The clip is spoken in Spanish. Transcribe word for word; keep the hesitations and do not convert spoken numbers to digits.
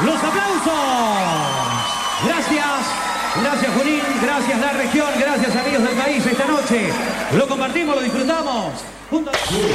Los aplausos. Gracias. Gracias, Junín. Gracias, la región. Gracias, amigos del país. Esta noche lo compartimos, lo disfrutamos. Junto a...